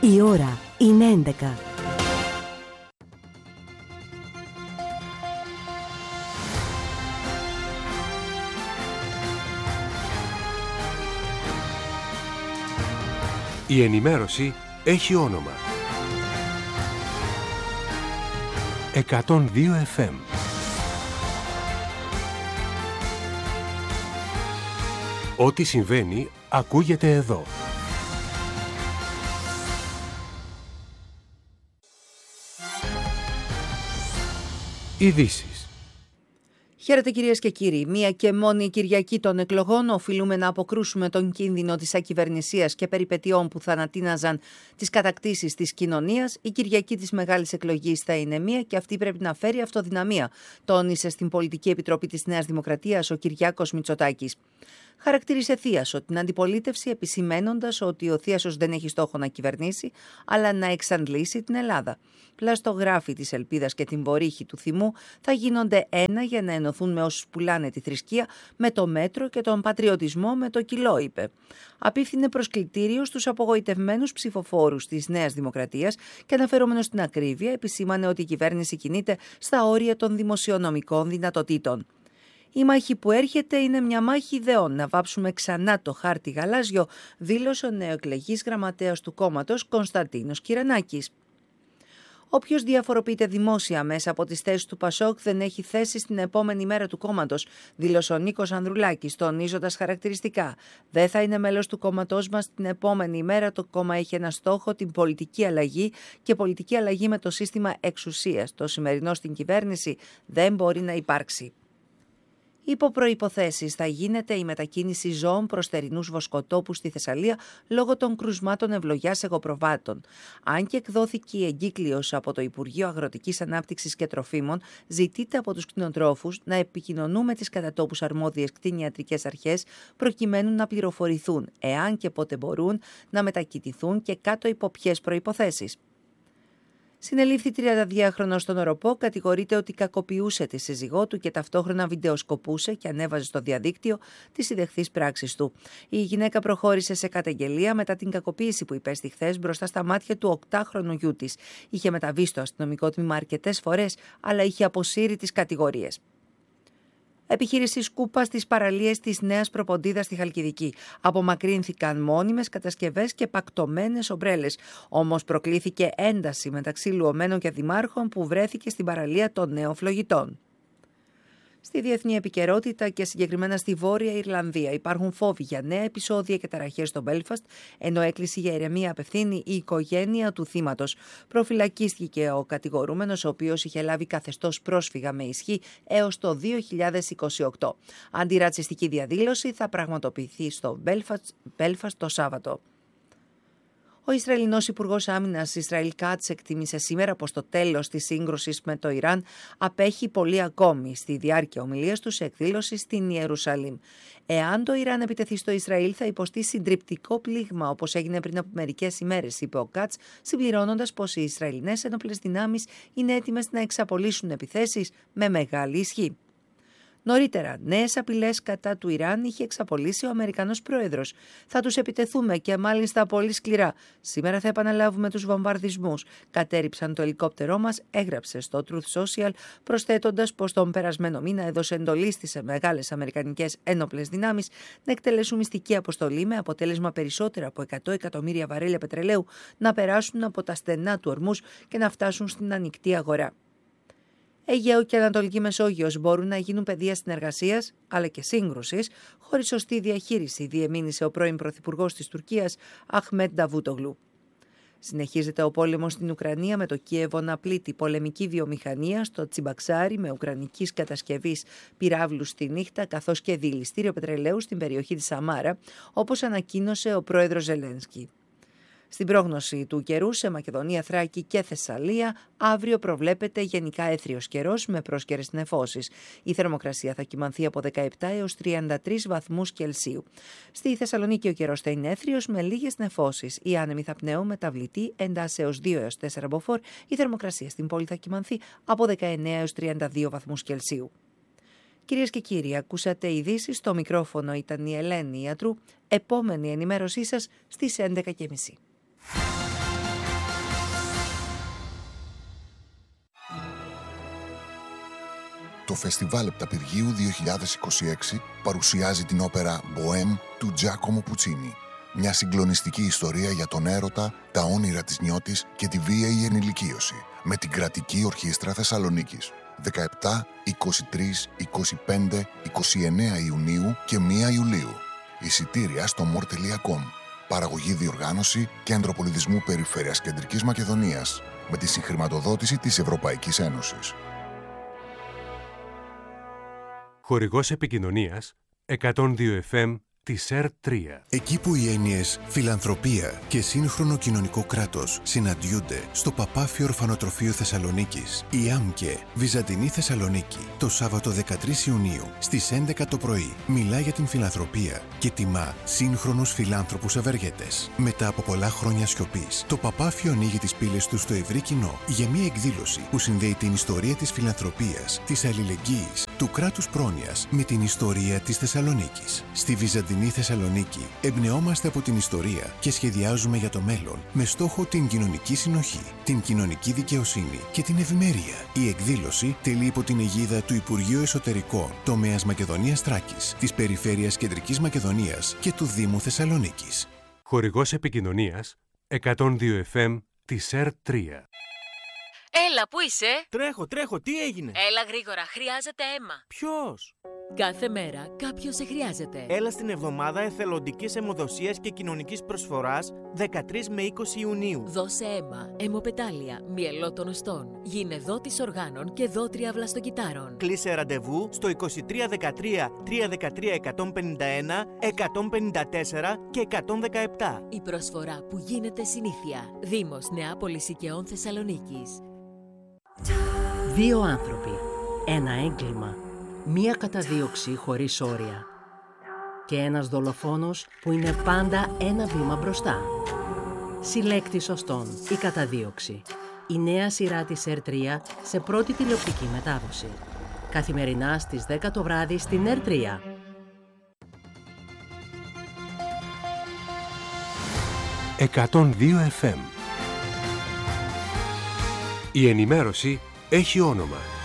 Η ώρα είναι 11. Η ενημέρωση έχει όνομα. 102 FM. Ό,τι συμβαίνει ακούγεται εδώ. Ειδήσεις. Χαίρετε κυρίες και κύριοι. Μία και μόνη Κυριακή των εκλογών οφείλουμε να αποκρούσουμε τον κίνδυνο της ακυβερνησίας και περιπετειών που θανατίναζαν τις κατακτήσεις της κοινωνίας. Η Κυριακή της Μεγάλης Εκλογής θα είναι μία και αυτή πρέπει να φέρει αυτοδυναμία, τόνισε στην Πολιτική Επιτροπή της Νέας Δημοκρατίας ο Κυριάκος Μητσοτάκης. Χαρακτήρισε θίασο την αντιπολίτευση, επισημένοντας ότι ο θίασος δεν έχει στόχο να κυβερνήσει, αλλά να εξαντλήσει την Ελλάδα. Πλαστογράφοι της ελπίδας και την βορύχη του θυμού θα γίνονται ένα για να ενωθούν με όσους πουλάνε τη θρησκεία, με το μέτρο και τον πατριωτισμό με το κιλό, είπε. Απίφθινε προσκλητήριο στους απογοητευμένους ψηφοφόρους της Νέας Δημοκρατίας και, αναφερόμενος στην ακρίβεια, επισήμανε ότι η κυβέρνηση κινείται στα όρια των δημοσιονομικών δυνατοτήτων. Η μάχη που έρχεται είναι μια μάχη ιδεών. Να βάψουμε ξανά το χάρτη γαλάζιο, δήλωσε ο νεοεκλεγής γραμματέας του κόμματος Κωνσταντίνος Κυρανάκης. Όποιος διαφοροποιείται δημόσια μέσα από τις θέσεις του Πασόκ δεν έχει θέση στην επόμενη μέρα του κόμματος, δήλωσε ο Νίκος Ανδρουλάκης, τονίζοντας χαρακτηριστικά. Δεν θα είναι μέλος του κόμματός μας την επόμενη μέρα. Το κόμμα έχει ένα στόχο, την πολιτική αλλαγή και πολιτική αλλαγή με το σύστημα εξουσίας. Το σημερινό στην κυβέρνηση δεν μπορεί να υπάρξει. Υπό προϋποθέσεις θα γίνεται η μετακίνηση ζώων προς θερινούς βοσκοτόπους στη Θεσσαλία λόγω των κρουσμάτων ευλογιάς εγωπροβάτων. Αν και εκδόθηκε η εγκύκλειος από το Υπουργείο Αγροτικής Ανάπτυξης και Τροφίμων, ζητείται από τους κτηνοτρόφους να επικοινωνούν με τις κατατόπους αρμόδιες κτηνιατρικές αρχές προκειμένου να πληροφορηθούν εάν και πότε μπορούν να μετακινηθούν και κάτω υπό ποιες προϋποθέσεις. Συνελήφθη 32χρονος στον Οροπό, κατηγορείται ότι κακοποιούσε τη σύζυγό του και ταυτόχρονα βιντεοσκοπούσε και ανέβαζε στο διαδίκτυο τις ιδεχθείς πράξεις του. Η γυναίκα προχώρησε σε καταγγελία μετά την κακοποίηση που υπέστη χθες μπροστά στα μάτια του 8χρονου γιού της. Είχε μεταβεί στο αστυνομικό τμήμα αρκετές φορές, αλλά είχε αποσύρει τις κατηγορίες. Επιχείρηση σκούπα στις παραλίες της Νέας Προποντίδας στη Χαλκιδική. Απομακρύνθηκαν μόνιμες κατασκευές και πακτωμένες ομπρέλες. Όμως προκλήθηκε ένταση μεταξύ λουωμένων και δημάρχων που βρέθηκε στην παραλία των Νέων Φλογητών. Στη διεθνή επικαιρότητα και συγκεκριμένα στη Βόρεια Ιρλανδία υπάρχουν φόβοι για νέα επεισόδια και ταραχές στο Μπέλφαστ, ενώ έκκληση για ηρεμία απευθύνει η οικογένεια του θύματος. Προφυλακίστηκε ο κατηγορούμενος, ο οποίος είχε λάβει καθεστώς πρόσφυγα με ισχύ έως το 2028. Αντιρατσιστική διαδήλωση θα πραγματοποιηθεί στο Μπέλφαστ το Σάββατο. Ο Ισραηλινός Υπουργός Άμυνας Ισραήλ Κάτς εκτίμησε σήμερα πως το τέλος της σύγκρουσης με το Ιράν απέχει πολύ ακόμη, στη διάρκεια ομιλίας του σε εκδήλωση στην Ιερουσαλήμ. Εάν το Ιράν επιτεθεί στο Ισραήλ θα υποστεί συντριπτικό πλήγμα, όπως έγινε πριν από μερικές ημέρες, είπε ο Κάτς, συμπληρώνοντας πως οι Ισραηλινές ένοπλες δυνάμεις είναι έτοιμες να εξαπολύσουν επιθέσεις με μεγάλη ισχύ. Νωρίτερα, νέες απειλές κατά του Ιράν είχε εξαπολύσει ο Αμερικανός πρόεδρος. Θα τους επιτεθούμε και μάλιστα πολύ σκληρά. Σήμερα θα επαναλάβουμε τους βομβαρδισμούς. Κατέριψαν το ελικόπτερό μας, έγραψε στο Truth Social, προσθέτοντας πως τον περασμένο μήνα έδωσε εντολή στις μεγάλες αμερικανικές ένοπλες δυνάμεις να εκτελέσουν μυστική αποστολή με αποτέλεσμα περισσότερα από 100 εκατομμύρια βαρέλια πετρελαίου να περάσουν από τα στενά του Ορμούς και να φτάσουν στην ανοιχτή αγορά. Αιγαίο και Ανατολική Μεσόγειος μπορούν να γίνουν πεδία συνεργασίας αλλά και σύγκρουσης χωρίς σωστή διαχείριση, διεμήνυσε ο πρώην πρωθυπουργός της Τουρκίας Αχμέντ Νταβούτογλου. Συνεχίζεται ο πόλεμος στην Ουκρανία με το Κίεβο να πλήττει πολεμική βιομηχανία στο Τσιμπαξάρι με ουκρανικής κατασκευής πυράβλους στη νύχτα καθώς και δηληστήριο πετρελαίου στην περιοχή της Σαμάρα, όπως ανακοίνωσε ο πρόεδρος Ζελένσκι. Στην πρόγνωση του καιρού σε Μακεδονία, Θράκη και Θεσσαλία, αύριο προβλέπεται γενικά έθριος καιρός με πρόσκαιρες νεφώσεις. Η θερμοκρασία θα κυμανθεί από 17 έως 33 βαθμούς Κελσίου. Στη Θεσσαλονίκη ο καιρός θα είναι έθριος με λίγες νεφώσεις. Οι άνεμοι θα πνέουν μεταβλητή εντάσσεως 2 έως 4 μποφόρ. Η θερμοκρασία στην πόλη θα κυμανθεί από 19 έως 32 βαθμούς Κελσίου. Κυρίες και κύριοι, ακούσατε ειδήσεις. Στο μικρόφωνο ήταν η Ελένη Ιατρού. Επόμενη ενημέρωσή σας στις 11.30. Φεστιβάλ Επταπηργίου 2026 παρουσιάζει την όπερα «Μποέμ» του Τζάκομο Πουτσίνι. Μια συγκλονιστική ιστορία για τον έρωτα, τα όνειρα της νιώτης και τη βίαιη ενηλικίωση, με την Κρατική Ορχήστρα Θεσσαλονίκης. 17, 23, 25, 29 Ιουνίου και 1 Ιουλίου. Εισιτήρια στο more.com. Παραγωγή, διοργάνωση Κέντρο Πολιτισμού Περιφέρειας Κεντρικής Μακεδονίας, με τη συγχρηματοδότηση της Ευρωπαϊκής Ένωσης. Χορηγός επικοινωνίας 102 FM της ΕΡΤ3. Εκεί που οι έννοιες φιλανθρωπία και σύγχρονο κοινωνικό κράτος συναντιούνται στο Παπάφιο Ορφανοτροφείο Θεσσαλονίκης, η ΆΜΚΕ Βυζαντινή Θεσσαλονίκη, το Σάββατο 13 Ιουνίου στις 11 το πρωί, μιλά για την φιλανθρωπία και τιμά σύγχρονους φιλάνθρωπους ευεργέτες. Μετά από πολλά χρόνια σιωπής, το Παπάφιο ανοίγει τις πύλες του στο ευρύ κοινό για μια εκδήλωση που συνδέει την ιστορία της φιλανθρωπίας, της αλληλεγγύης, του κράτους πρόνοιας με την ιστορία της Θεσσαλονίκης. Στη Βυζαντινή Θεσσαλονίκη εμπνεόμαστε από την ιστορία και σχεδιάζουμε για το μέλλον με στόχο την κοινωνική συνοχή, την κοινωνική δικαιοσύνη και την ευημερία. Η εκδήλωση τελεί υπό την αιγίδα του Υπουργείου Εσωτερικών, τομέας Μακεδονίας Θράκης, της Περιφέρειας Κεντρικής Μακεδονίας και του Δήμου Θεσσαλονίκης. Χορηγός επικοινωνίας 102 FM της ΕΡΤ3. Έλα, πού είσαι? Τρέχω, τι έγινε? Έλα γρήγορα, χρειάζεται αίμα. Ποιος? Κάθε μέρα κάποιος σε χρειάζεται. Έλα στην εβδομάδα εθελοντικής αιμοδοσίας και κοινωνικής προσφοράς 13 με 20 Ιουνίου. Δώσε αίμα, αιμοπετάλια, μυελό των οστών. Γίνε δότης οργάνων και δότρια βλαστοκυτάρων. Κλείσε ραντεβού στο 2313 313 151, 154 και 117. Η προσφορά που γίνεται συνήθεια. Δήμος Νεάπολης Οικαιών Θεσσαλονίκης. Δύο άνθρωποι, ένα έγκλημα, μία καταδίωξη χωρίς όρια και ένας δολοφόνος που είναι πάντα ένα βήμα μπροστά. Συλλέκτη σωστών, η καταδίωξη. Η νέα σειρά της ΕΡΤ3 σε πρώτη τηλεοπτική μετάδοση. Καθημερινά στις 10 το βράδυ στην ΕΡΤ3. 102 FM. Η ενημέρωση έχει όνομα.